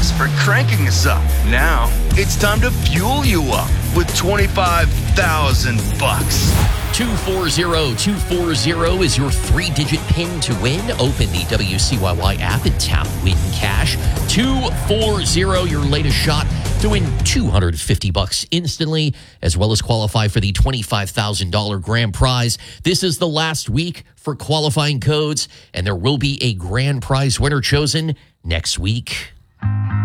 us for cranking us up. Now, it's time to fuel you up with $25,000. 240240 is your 3-digit PIN to win. Open the WCYY app and tap Win Cash. 240, your latest shot to win $250 instantly, as well as qualify for the $25,000 grand prize. This is the last week for qualifying codes, and there will be a grand prize winner chosen next week.